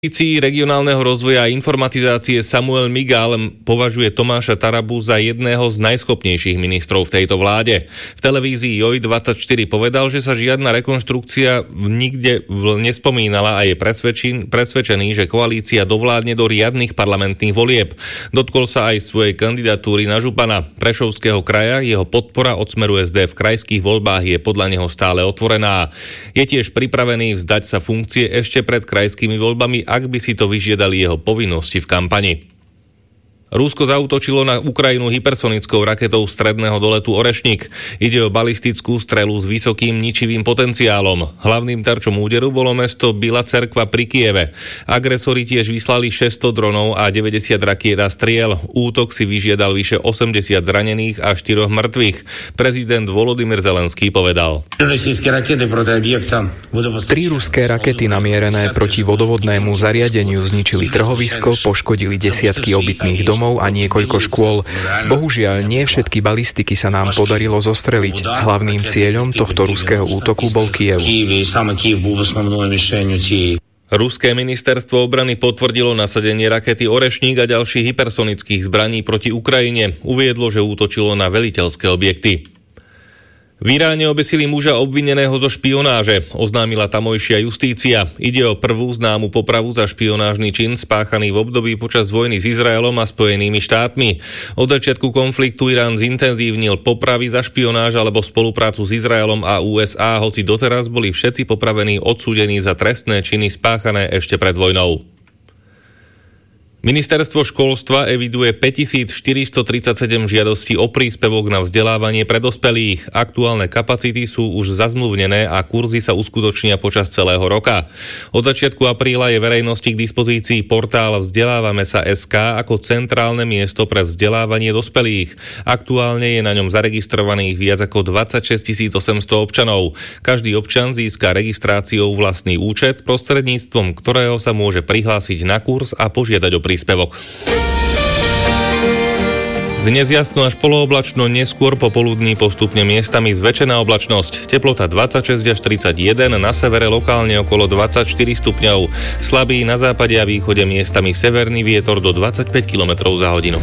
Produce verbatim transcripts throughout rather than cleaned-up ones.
Minister regionálneho rozvoja a informatizácie Samuel Migal považuje Tomáša Tarabu za jedného z najschopnejších ministrov v tejto vláde. V televízii Joj dvadsaťštyri povedal, že sa žiadna rekonštrukcia nikde nespomínala a je presvedčený, presvedčený, že koalícia dovládne do riadnych parlamentných volieb. Dotkol sa aj svojej kandidatúry na župana Prešovského kraja. Jeho podpora od Smeru es dé v krajských voľbách je podľa neho stále otvorená. Je tiež pripravený vzdať sa funkcie ešte pred krajskými voľbami, ak by si to vyžiadali jeho povinnosti v kampani. Rusko zaútočilo na Ukrajinu hypersonickou raketou stredného doletu Orešnik. Ide o balistickú strelu s vysokým ničivým potenciálom. Hlavným terčom úderu bolo mesto Bila Cerkva pri Kieve. Agresori tiež vyslali šesťsto dronov a deväťdesiat rakiet a striel. Útok si vyžiadal vyše osemdesiat zranených a štyroch mŕtvych. Prezident Volodymyr Zelenský povedal: Tri ruské rakety namierené proti vodovodnému zariadeniu zničili trhovisko, poškodili desiatky obytných domov a niekoľko škôl. Bohužiaľ, nie všetky balistiky sa nám podarilo zostreliť. Hlavným cieľom tohto ruského útoku bol Kyjev. Ruské ministerstvo obrany potvrdilo nasadenie rakety Orešník a ďalších hypersonických zbraní proti Ukrajine. Uviedlo, že útočilo na veliteľské objekty. V Iráne obesili muža obvineného zo špionáže, oznámila tamojšia justícia. Ide o prvú známu popravu za špionážny čin spáchaný v období počas vojny s Izraelom a Spojenými štátmi. Od začiatku konfliktu Irán zintenzívnil popravy za špionáž alebo spoluprácu s Izraelom a ú es á, hoci doteraz boli všetci popravení odsúdení za trestné činy spáchané ešte pred vojnou. Ministerstvo školstva eviduje päťtisícštyristotridsaťsedem žiadostí o príspevok na vzdelávanie pre dospelých. Aktuálne kapacity sú už zazmluvnené a kurzy sa uskutočnia počas celého roka. Od začiatku apríla je verejnosti k dispozícii portál Vzdelávame sa bodka es ká ako centrálne miesto pre vzdelávanie dospelých. Aktuálne je na ňom zaregistrovaných viac ako dvadsaťšesťtisícosemsto občanov. Každý občan získa registráciou vlastný účet, prostredníctvom ktorého sa môže prihlásiť na kurz a požiadať o príspevok. Dnes jasno až polooblačno, neskôr popoludní postupne miestami zväčšená oblačnosť. Teplota dvadsaťšesť až tridsaťjeden, na severe lokálne okolo dvadsaťštyri stupňov. Slabý na západe a východe miestami severný vietor do dvadsaťpäť kilometrov za hodinu.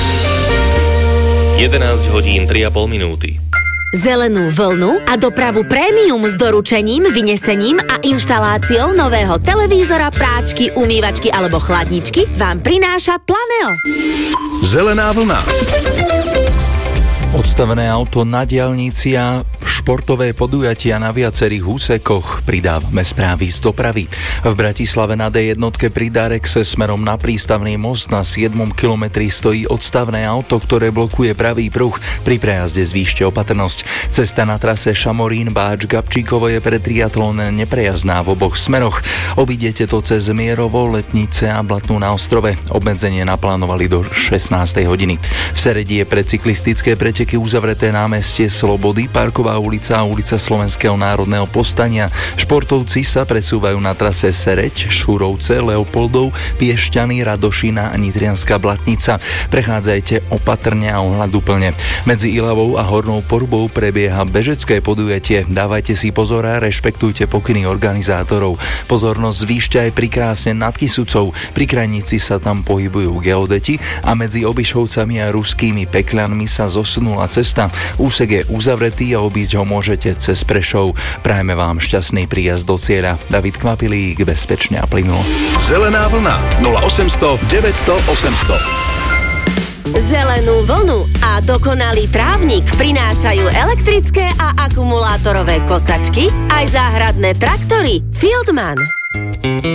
jedenásť hodín tri a pol minúty. Zelenú vlnu a dopravu prémium s doručením, vynesením a inštaláciou nového televízora, práčky, umývačky alebo chladničky vám prináša Planeo. Zelená vlna. Odstavené auto na diaľnici a športové podujatia na viacerých úsekoch. Pridávame správy z dopravy. V Bratislave na dé jedna pri Darexe smerom na prístavný most na siedmom kilometri stojí odstavné auto, ktoré blokuje pravý pruh. Pri prejazde zvýšte opatrnosť. Cesta na trase Šamorín Báč Gabčíkovo je pre triatlon neprejazdná v oboch smeroch. Obídete to cez Mierovo, Letnice a Blatnú na Ostrove. Obmedzenie naplánovali do šestnástej hodiny. V Seredi je pre cyklistické preteky uzavreté námestie Slobody, Parková ulica a ulica Slovenského národného povstania. Športovci sa presúvajú na trase Sereď, Šurovce, Leopoldov, Piešťany, Radošina a Nitrianska Blatnica. Prechádzajte opatrne a ohľaduplne. Medzi Ilavou a Hornou Porubou prebieha bežecké podujatie. Dávajte si pozor a rešpektujte pokyny organizátorov. Pozornosť zvýšte aj pri krásne nad Kysucou. Pri krajnici sa tam pohybujú geodeti a medzi Obišovcami a Ruskými Pekľanmi sa zosunula cesta. Úsek je uzavretý a obísť ho môžete cez Prešov. Prajeme vám šťastný príjazd do cieľa. David Kvapilík, bezpečne a plynulo. Zelená vlna nula osemsto deväťsto osemsto. Zelenú vlnu a dokonalý trávnik prinášajú elektrické a akumulátorové kosačky aj záhradné traktory Fieldman.